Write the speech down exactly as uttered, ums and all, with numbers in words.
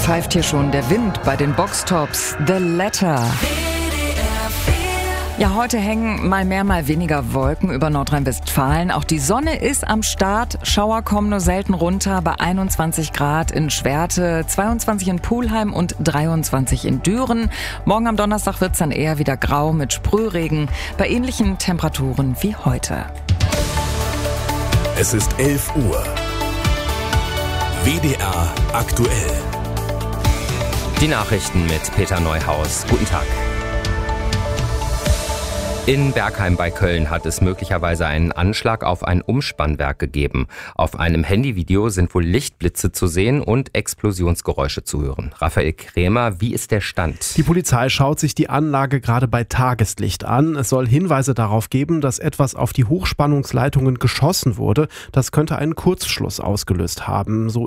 pfeift hier schon der Wind bei den Boxtops. The Letter. Ja, heute hängen mal mehr, mal weniger Wolken über Nordrhein-Westfalen. Auch die Sonne ist am Start. Schauer kommen nur selten runter bei einundzwanzig Grad in Schwerte, zweiundzwanzig in Pulheim und dreiundzwanzig in Düren. Morgen am Donnerstag wird's dann eher wieder grau mit Sprühregen bei ähnlichen Temperaturen wie heute. Es ist elf Uhr. W D R aktuell. Die Nachrichten mit Peter Neuhaus. Guten Tag. In Bergheim bei Köln hat es möglicherweise einen Anschlag auf ein Umspannwerk gegeben. Auf einem Handyvideo sind wohl Lichtblitze zu sehen und Explosionsgeräusche zu hören. Raphael Krämer, wie ist der Stand? Die Polizei schaut sich die Anlage gerade bei Tageslicht an. Es soll Hinweise darauf geben, dass etwas auf die Hochspannungsleitungen geschossen wurde. Das könnte einen Kurzschluss ausgelöst haben. So